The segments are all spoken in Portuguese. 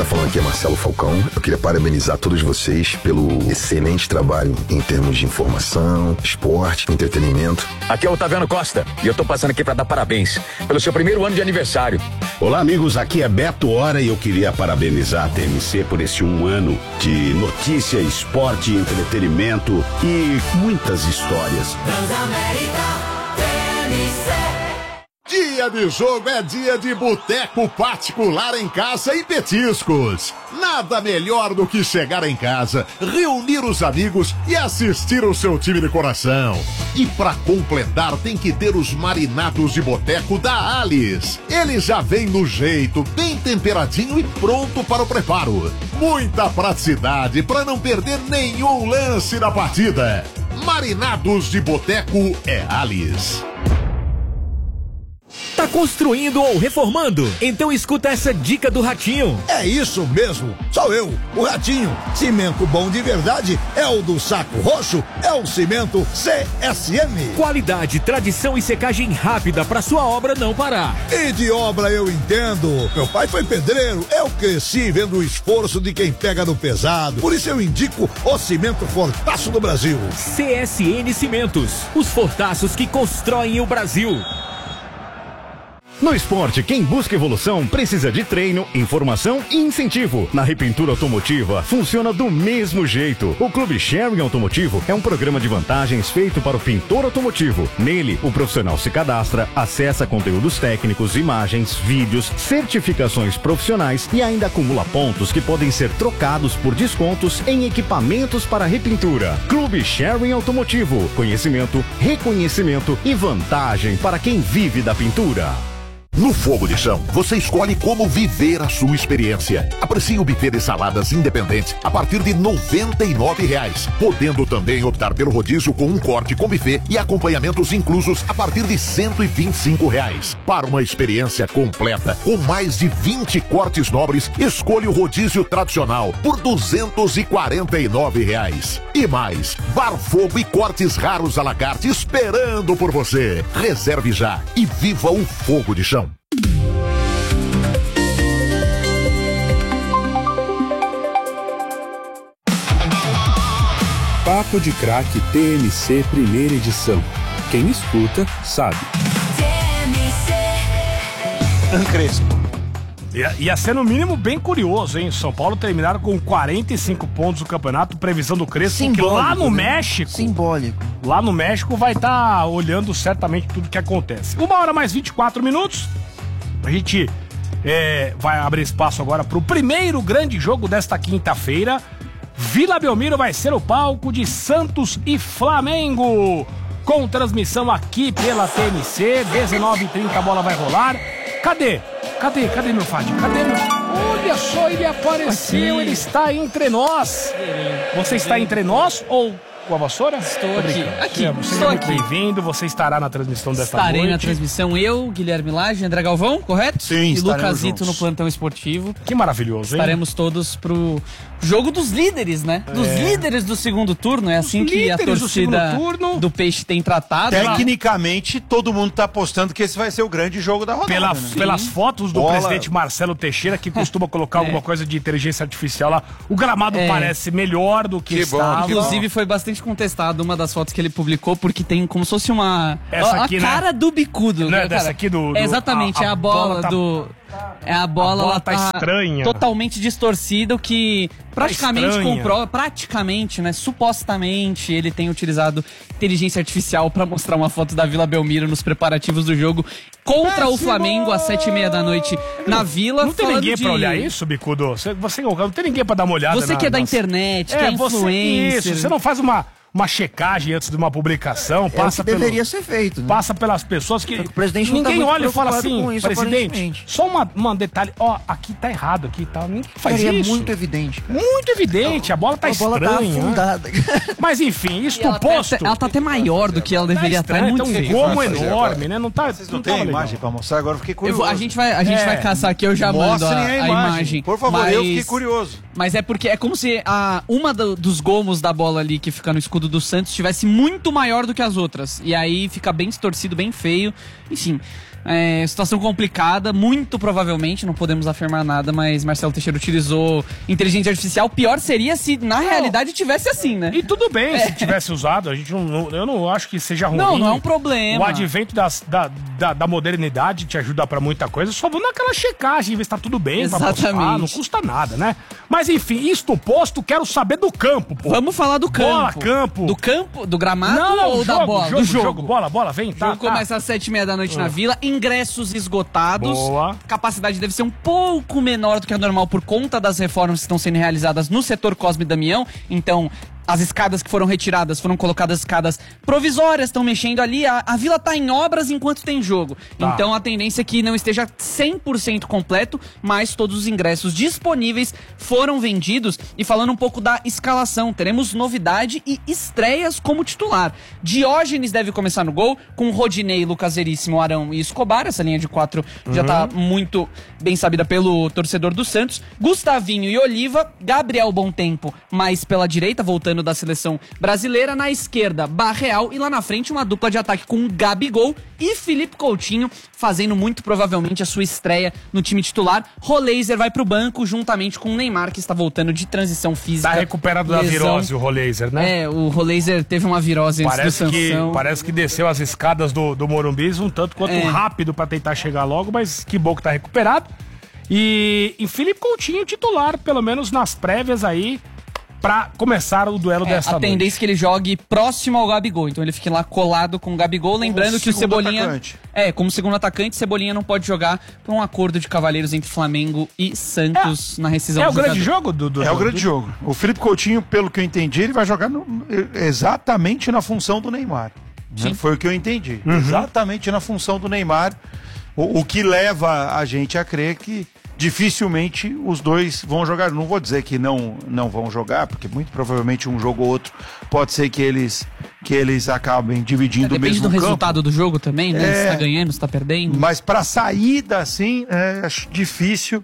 tá falando aqui é Marcelo Falcão. Eu queria parabenizar todos vocês pelo excelente trabalho em termos de informação, esporte, entretenimento. Aqui é o Otaviano Costa e eu tô passando aqui pra dar parabéns pelo seu primeiro ano de aniversário. Olá, amigos, aqui é Beto Hora e eu queria parabenizar a TMC por esse 1 ano de notícia, esporte, entretenimento e muitas histórias. Transamérica, TMC. Dia de jogo é dia de boteco particular em casa e petiscos. Nada melhor do que chegar em casa, reunir os amigos e assistir o seu time de coração. E pra completar tem que ter os marinados de boteco da Alice. Ele já vem no jeito, bem temperadinho e pronto para o preparo. Muita praticidade para não perder nenhum lance da partida. Marinados de boteco é Alice. Tá construindo ou reformando? Então escuta essa dica do Ratinho. É isso mesmo, sou eu, o Ratinho. Cimento bom de verdade é o do Saco Roxo, é o cimento CSM. Qualidade, tradição e secagem rápida pra sua obra não parar. E de obra eu entendo. Meu pai foi pedreiro, eu cresci vendo o esforço de quem pega no pesado. Por isso eu indico o cimento Fortaço do Brasil. CSN Cimentos, os fortaços que constroem o Brasil. No esporte, quem busca evolução precisa de treino, informação e incentivo. Na Repintura Automotiva, funciona do mesmo jeito. O Clube Sharing Automotivo é um programa de vantagens feito para o pintor automotivo. Nele, o profissional se cadastra, acessa conteúdos técnicos, imagens, vídeos, certificações profissionais e ainda acumula pontos que podem ser trocados por descontos em equipamentos para repintura. Clube Sharing Automotivo. Conhecimento, reconhecimento e vantagem para quem vive da pintura. No Fogo de Chão, você escolhe como viver a sua experiência. Aprecie o buffet de saladas independente a partir de R$ 99,00, podendo também optar pelo rodízio com um corte com buffet e acompanhamentos inclusos a partir de R$ 125,00. Para uma experiência completa, com mais de 20 cortes nobres, escolha o rodízio tradicional por R$ 249,00. E mais, bar fogo e cortes raros à la carte esperando por você. Reserve já e viva o Fogo de Chão. Papo de Craque TMC primeira edição. Quem escuta, sabe. Crespo. Ia ser no mínimo bem curioso, hein? São Paulo terminaram com 45 pontos no campeonato, previsão do Crespo, Simbólico, que lá no né? México... Simbólico. Lá no México vai estar olhando certamente tudo que acontece. 1h mais 24 minutos. A gente vai abrir espaço agora para o primeiro grande jogo desta quinta-feira. Vila Belmiro vai ser o palco de Santos e Flamengo, com transmissão aqui pela TMC. 19h30 a bola vai rolar. Cadê meu Fábio? Cadê meu... Olha só, ele apareceu, ele está entre nós. Você está entre nós ou com a vassoura? Estou aqui. Estou aqui. Bem-vindo, você estará na transmissão desta noite. Estarei na transmissão, eu, Guilherme Lage, André Galvão, correto? Sim, e Lucasito juntos no plantão esportivo. Que maravilhoso, hein? Estaremos todos pro jogo dos líderes, né? Dos líderes do segundo turno, é assim que a torcida do Peixe tem tratado. Tecnicamente, todo mundo tá apostando que esse vai ser o grande jogo da rodada. Pelas fotos do presidente Marcelo Teixeira, que costuma colocar alguma coisa de inteligência artificial lá, o gramado parece melhor do que estava. Inclusive, foi bastante contestado uma das fotos que ele publicou, porque tem como se fosse uma... Essa aqui, a cara, né, do bicudo. Não é dessa aqui do... Exatamente, é a bola do... É a bola, ela tá estranha. Totalmente distorcida, o que praticamente estranha. comprova, praticamente, né, supostamente, ele tem utilizado inteligência artificial pra mostrar uma foto da Vila Belmiro nos preparativos do jogo contra o Flamengo às 7h30 da noite na Vila. Não tem ninguém pra olhar isso, bicudo? Você não tem ninguém pra dar uma olhada. Você que é da internet, que é influencer. Você não faz uma checagem antes de uma publicação, passa deveria ser feito, né? Passa pelas pessoas que o presidente não ninguém tá muito olha e fala assim, com isso, presidente, só um detalhe, aqui tá errado, aqui tá, ninguém faz isso. É muito evidente. Muito evidente, a bola tá estranha. A bola tá afundada. Mas enfim, isso posto. Ela tá até maior do que ela deveria estar, muito feio. Tem um gomo enorme, né? Não tá. Vocês não têm imagem pra mostrar? Agora eu fiquei curioso. A gente vai caçar aqui, eu já mando a imagem. Por favor, eu fiquei curioso. Mas é porque é como se uma dos gomos da bola ali que fica no escudo escudo do Santos estivesse muito maior do que as outras. E aí fica bem distorcido, bem feio. Enfim, situação complicada, muito provavelmente, não podemos afirmar nada, mas Marcelo Teixeira utilizou inteligência artificial. Pior seria se na realidade tivesse assim, né? E tudo bem se tivesse usado, eu não acho que seja ruim. Não é um problema. O advento da modernidade te ajuda pra muita coisa, só vou naquela checagem, ver se tá tudo bem. Exatamente. Não custa nada, né? Mas enfim, isto posto, quero saber do campo, pô. Vamos falar do campo. Bola, campo. Do campo? Do gramado ou da bola? Do jogo. Bola, vem, tá. O jogo começa às 7h30 da noite na Vila. Ingressos esgotados. Boa. Capacidade deve ser um pouco menor do que a normal por conta das reformas que estão sendo realizadas no setor Cosme Damião. Então, as escadas que foram retiradas foram colocadas escadas provisórias, estão mexendo ali. A Vila tá em obras enquanto tem jogo. Tá. Então a tendência é que não esteja 100% completo, mas todos os ingressos disponíveis foram vendidos. E falando um pouco da escalação, teremos novidade e estreias como titular. Diógenes deve começar no gol, com Rodinei, Lucas Veríssimo, Arão e Escobar. Essa linha de 4 já tá muito bem sabida pelo torcedor do Santos. Gustavinho e Oliva, Gabriel Bontempo, mais pela direita, voltando da seleção brasileira. Na esquerda, Barreal, e lá na frente uma dupla de ataque com Gabigol e Felipe Coutinho, fazendo muito provavelmente a sua estreia no time titular. Roleiser vai pro banco juntamente com o Neymar, que está voltando de transição física. Tá recuperado da virose o Roleiser, né? O Roleiser teve uma virose antes do Sansão. Parece que desceu as escadas do Morumbi um tanto quanto rápido pra tentar chegar logo, mas que bom que tá recuperado. E Felipe Coutinho titular, pelo menos nas prévias aí, pra começar o duelo dessa noite. A tendência é que ele jogue próximo ao Gabigol, então ele fique lá colado com o Gabigol, lembrando que o Cebolinha... Atacante. Como segundo atacante, Cebolinha não pode jogar por um acordo de cavalheiros entre Flamengo e Santos na rescisão do jogador. É o grande jogo do É o grande jogo. O Felipe Coutinho, pelo que eu entendi, ele vai jogar exatamente na função do Neymar. Sim. Foi o que eu entendi. Exatamente na função do Neymar, o que leva a gente a crer que dificilmente os dois vão jogar. Não vou dizer que não vão jogar, porque muito provavelmente um jogo ou outro pode ser que eles acabem dividindo o mesmo campo. Depende do resultado do jogo também, né? Se tá ganhando, se tá perdendo. Mas pra saída, assim, acho difícil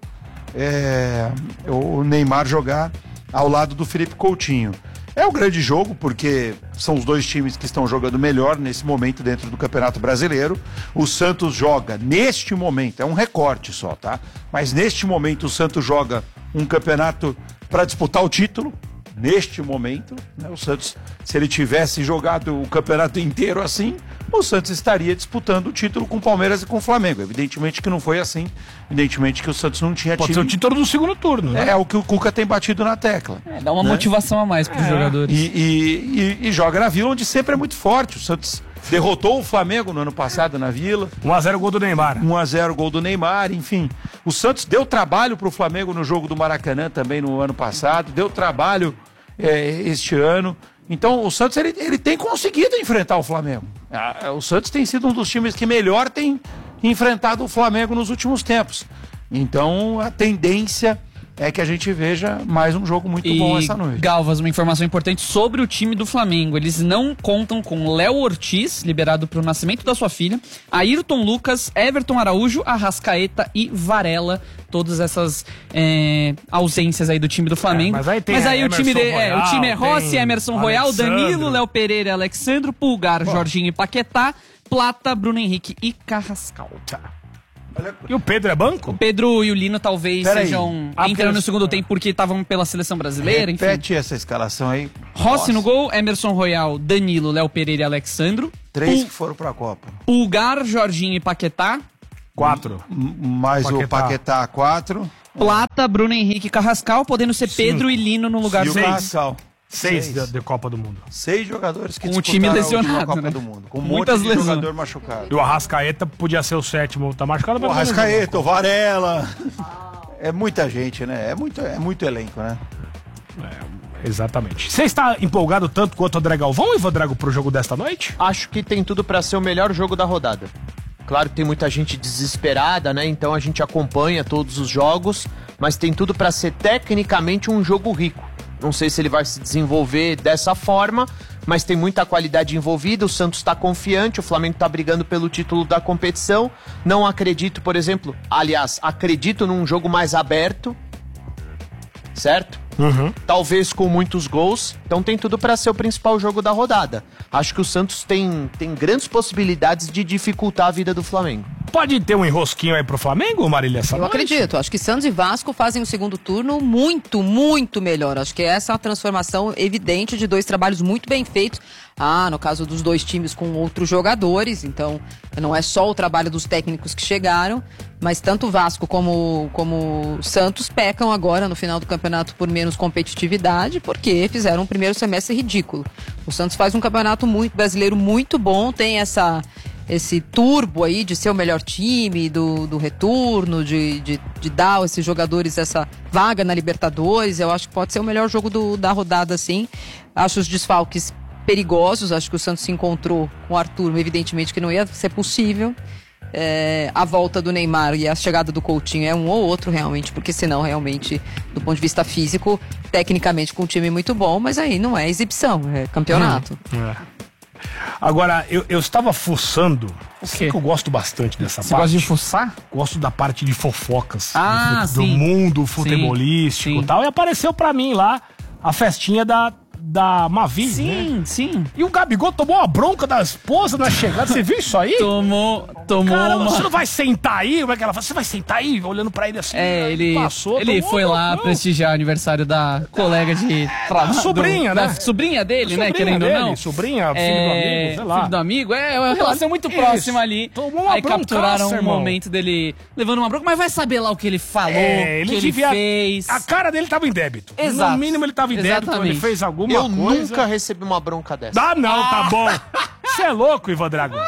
o Neymar jogar ao lado do Felipe Coutinho. É um grande jogo, porque são os dois times que estão jogando melhor nesse momento dentro do Campeonato Brasileiro. O Santos joga, neste momento, é um recorte só, tá? Mas neste momento o Santos joga um campeonato para disputar o título. Neste momento, né? O Santos, se ele tivesse jogado o campeonato inteiro assim, o Santos estaria disputando o título com o Palmeiras e com o Flamengo. Evidentemente que não foi assim. Evidentemente que o Santos não tinha Pode ser o título do segundo turno, né? É o que o Cuca tem batido na tecla. Dá uma motivação a mais para os jogadores. E joga na Vila, onde sempre é muito forte. O Santos derrotou o Flamengo no ano passado na Vila. 1x0 gol do Neymar. 1x0 gol do Neymar, enfim. O Santos deu trabalho pro Flamengo no jogo do Maracanã também no ano passado. Deu trabalho este ano. Então o Santos ele tem conseguido enfrentar o Flamengo. O Santos tem sido um dos times que melhor tem enfrentado o Flamengo nos últimos tempos. Então a tendência é que a gente veja mais um jogo muito bom essa noite. Galvas, uma informação importante sobre o time do Flamengo. Eles não contam com Léo Ortiz, liberado para o nascimento da sua filha, Ayrton Lucas, Everton Araújo, Arrascaeta e Varela. Todas essas ausências aí do time do Flamengo. Mas aí o time é Rossi, Emerson Royal, Danilo, Léo Pereira, Alexandro, Pulgar, Jorginho e Paquetá, Plata, Bruno Henrique e Carrascal. E o Pedro é banco? O Pedro e o Lino talvez sejam entrando no segundo tempo porque estavam pela seleção brasileira. Repete essa escalação aí. Rossi no gol, Emerson Royal, Danilo, Léo Pereira e Alexandro. 3 que foram pra Copa. Pulgar, Jorginho e Paquetá. 4. Mais o Paquetá, 4. Plata, Bruno Henrique e Carrascal, podendo ser 5. Pedro e Lino no lugar do Carrascal. 6 de Copa do Mundo. 6 jogadores que com o time lesionado, Copa né? do Mundo. Com muitas monte de jogador machucado. E o Arrascaeta podia ser o 7º, tá machucado. O Arrascaeta, o Varela. É muita gente, né? É muito elenco, né? Exatamente. Você está empolgado tanto quanto o André Galvão, Ivan Drago, pro jogo desta noite? Acho que tem tudo pra ser o melhor jogo da rodada. Claro que tem muita gente desesperada, né? Então a gente acompanha todos os jogos, mas tem tudo pra ser tecnicamente um jogo rico. Não sei se ele vai se desenvolver dessa forma, mas tem muita qualidade envolvida. O Santos está confiante, o Flamengo está brigando pelo título da competição. Não acredito, por exemplo, acredito num jogo mais aberto. certo? Talvez com muitos gols, então tem tudo para ser o principal jogo da rodada. Acho que o Santos tem grandes possibilidades de dificultar a vida do Flamengo. Pode ter um enrosquinho aí pro Flamengo, Marília? Eu acredito, acho que Santos e Vasco fazem o segundo turno muito, muito melhor. Acho que essa é uma transformação evidente de dois trabalhos muito bem feitos. No caso dos dois times com outros jogadores, então não é só o trabalho dos técnicos que chegaram, mas tanto o Vasco como o Santos pecam agora no final do campeonato por menos competitividade, porque fizeram um primeiro semestre ridículo. O Santos faz um campeonato brasileiro muito bom, tem esse turbo aí de ser o melhor time, do retorno, de dar a esses jogadores essa vaga na Libertadores. Eu acho que pode ser o melhor jogo da rodada, sim. Acho os desfalques perigosos, acho que o Santos se encontrou com o Arthur, evidentemente que não ia ser possível. A volta do Neymar e a chegada do Coutinho é um ou outro realmente, porque senão realmente, do ponto de vista físico, tecnicamente com um time muito bom, mas aí não é exibição, é campeonato. Agora, eu estava fuçando. Sei que eu gosto bastante dessa parte. Você gosta de fuçar? Gosto da parte de fofocas. Do sim. mundo futebolístico e tal. E apareceu pra mim lá a festinha da Mavi, Sim, né? sim. E o Gabigol tomou a bronca da esposa na chegada. Você viu isso aí? Tomou. Caramba, uma... você não vai sentar aí? Como é que ela fala? Você vai sentar aí? Olhando pra ele assim. Ele passou, ele tomou foi lá bronca. prestigiar o aniversário da colega de trabalho. Sobrinha, né? Da sobrinha dele, Sobrinha né? Querendo dele, ou não. Sobrinha, filho do amigo, sei lá. Filho do amigo. É uma relação muito Isso. próxima ali. Tomou uma Aí capturaram broncaça, um momento dele levando uma bronca, mas vai saber lá o que ele falou, o que ele fez. A cara dele tava em débito. Exato. No mínimo ele tava em débito, Exatamente. ele fez alguma Eu coisa. nunca recebi uma bronca dessa. Tá bom. Você é louco, Ivan Drago.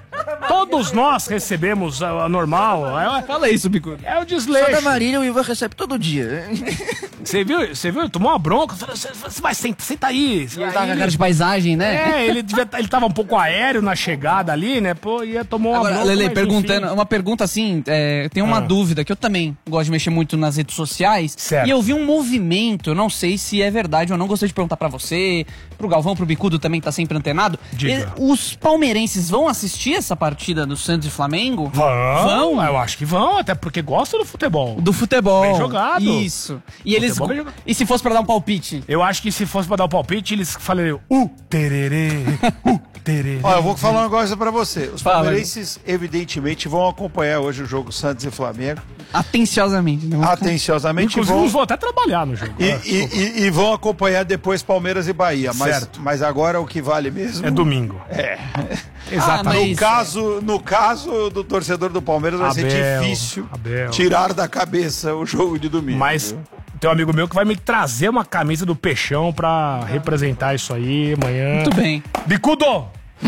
Todos nós recebemos a normal. Fala isso, Bicudo. É o desleixo. Só da Marília o Ivan recebe todo dia. Você viu? Ele tomou uma bronca. Você vai, senta aí. Ele tava com a cara de paisagem, né? Ele tava um pouco aéreo na chegada ali, né? Pô, tomou uma Agora, bronca. Lele, mas perguntando, enfim. uma pergunta assim, tem uma dúvida, que eu também gosto de mexer muito nas redes sociais. Certo. E eu vi um movimento, eu não sei se é verdade, eu não gostaria de perguntar pra você, pro Galvão, pro Bicudo também, que tá sempre antenado. Diga. Os palmeirenses vão assistir essa partida do Santos e Flamengo? Vão? Eu acho que vão, até porque gostam do futebol. Do futebol. Bem jogado. Isso. E eles. Futebol bem jogado. E se fosse pra dar um palpite? Eu acho que se fosse pra dar o palpite, eles falariam tererê, tererê. Olha, eu vou falar uma coisa pra você. Os Fala. palmeirenses, evidentemente, vão acompanhar hoje o jogo Santos e Flamengo. Atenciosamente. Né? Atenciosamente. Inclusive, vão até trabalhar no jogo. E vão acompanhar depois Palmeiras e Bahia. Mas agora o que vale mesmo... É domingo. Exatamente. No caso do torcedor do Palmeiras, vai ser difícil tirar da cabeça o jogo de domingo. Mas tem um amigo meu que vai me trazer uma camisa do Peixão pra representar isso aí amanhã. Muito bem. Bicudo!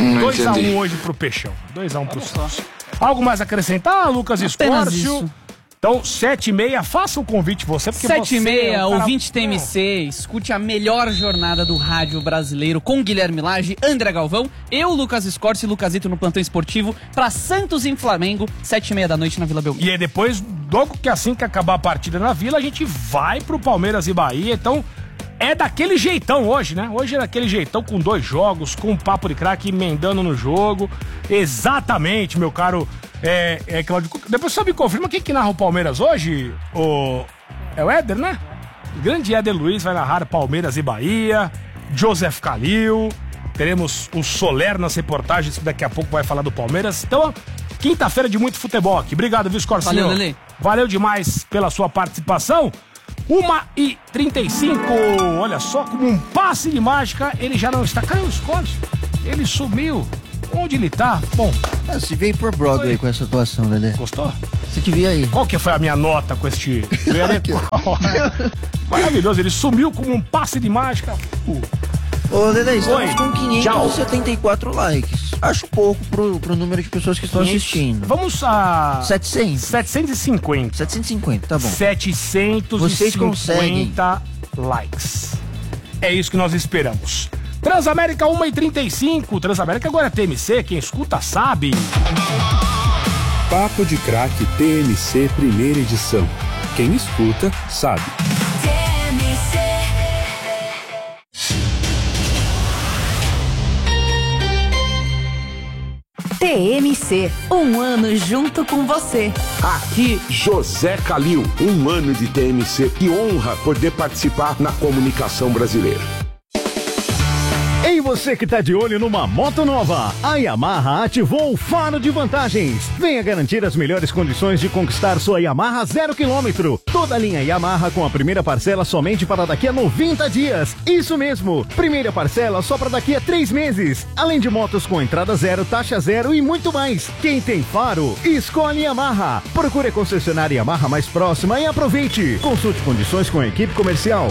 2x1 hoje pro Peixão. 2x1 pro Santos. Algo mais a acrescentar, Lucas Apenas Escórcio? isso. Então, 7h30, faça o convite você, porque 7h30, você ouvinte TMC, escute a melhor jornada do rádio brasileiro com Guilherme Lage, André Galvão, eu, Lucas Escorce e Lucasito no plantão esportivo pra Santos em Flamengo, 7h30 da noite na Vila Belmiro. E aí depois, logo que assim que acabar a partida na Vila, a gente vai pro Palmeiras e Bahia, então... É daquele jeitão hoje, né? Hoje é daquele jeitão com 2 jogos, com um papo de craque emendando no jogo. Exatamente, meu caro Claudio. Depois só me confirma quem que narra o Palmeiras hoje? É o Éder, né? O grande Éder Luiz vai narrar Palmeiras e Bahia. Joseph Calil. Teremos o Soler nas reportagens, que daqui a pouco vai falar do Palmeiras. Então, quinta-feira de muito futebol aqui. Obrigado, viu, Scorcinho? Valeu, Lelê. Valeu demais pela sua participação. 1h35, olha só, como um passe de mágica, ele já não está. Cadê o Scorcio? Ele sumiu. Onde ele tá? Bom. Se veio por Broadway com essa atuação, Lelê. Gostou? Você que via aí. Qual que foi a minha nota com este... Maravilhoso, ele sumiu como um passe de mágica. Ô, Lelê, estamos com 574 likes. Acho pouco pro número de pessoas que estão assistindo. Vamos a... 700? 750. 750, tá bom. 750 Vocês conseguem likes. É isso que nós esperamos. Transamérica 1h35. Transamérica agora é TMC, quem escuta sabe. Papo de Craque TMC primeira edição. Quem escuta sabe. TMC, um ano junto com você. Aqui, José Calil, 1 ano de TMC. Que honra poder participar na comunicação brasileira. Ei, você que tá de olho numa moto nova, a Yamaha ativou o faro de vantagens. Venha garantir as melhores condições de conquistar sua Yamaha 0 km. Toda a linha Yamaha com a primeira parcela somente para daqui a 90 dias. Isso mesmo, primeira parcela só para daqui a 3 meses. Além de motos com entrada zero, taxa zero e muito mais. Quem tem faro, escolhe Yamaha. Procure a concessionária Yamaha mais próxima e aproveite. Consulte condições com a equipe comercial.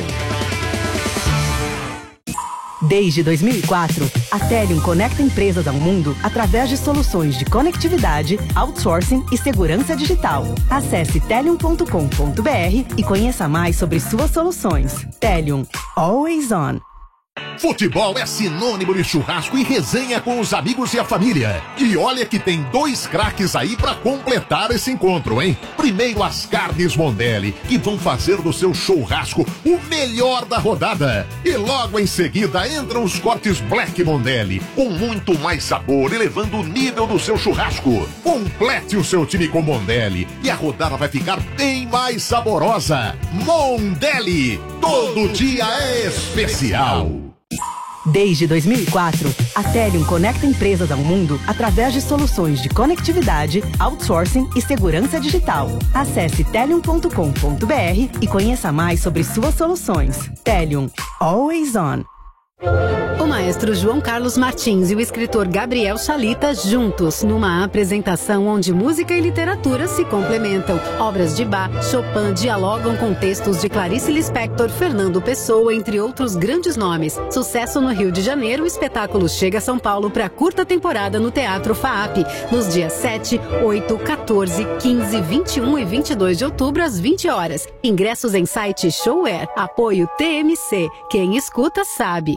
Desde 2004, a Telium conecta empresas ao mundo através de soluções de conectividade, outsourcing e segurança digital. Acesse telium.com.br e conheça mais sobre suas soluções. Telium, always on. Futebol é sinônimo de churrasco e resenha com os amigos e a família. E olha que tem 2 craques aí pra completar esse encontro, hein? Primeiro as carnes Mondelli, que vão fazer do seu churrasco o melhor da rodada. E logo em seguida entram os cortes Black Mondelli, com muito mais sabor, elevando o nível do seu churrasco. Complete o seu time com Mondelli e a rodada vai ficar bem mais saborosa. Mondelli, todo dia é especial. Desde 2004, a Telium conecta empresas ao mundo através de soluções de conectividade, outsourcing e segurança digital. Acesse telium.com.br e conheça mais sobre suas soluções. Telium, always on. O maestro João Carlos Martins e o escritor Gabriel Chalita juntos numa apresentação onde música e literatura se complementam. Obras de Bach, Chopin dialogam com textos de Clarice Lispector, Fernando Pessoa, entre outros grandes nomes. Sucesso no Rio de Janeiro, o espetáculo chega a São Paulo para curta temporada no Teatro FAAP, nos dias 7, 8, 14, 15, 21 e 22 de outubro às 20 horas. Ingressos em site Showware. Apoio TMC. Quem escuta sabe.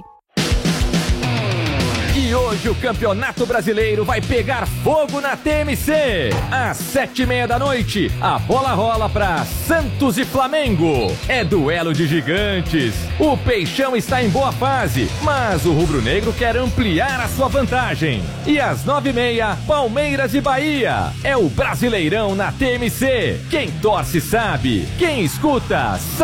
E hoje o Campeonato Brasileiro vai pegar fogo na TMC. Às 7:30 da noite, a bola rola para Santos e Flamengo. É duelo de gigantes. O Peixão está em boa fase, mas o rubro-negro quer ampliar a sua vantagem. E às 9:30, Palmeiras e Bahia. É o Brasileirão na TMC. Quem torce sabe, quem escuta sabe.